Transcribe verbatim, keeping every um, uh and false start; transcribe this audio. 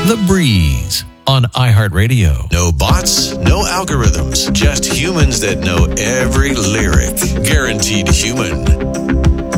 The Breeze on iHeartRadio. No bots, no algorithms, just humans that know every lyric. Guaranteed Human.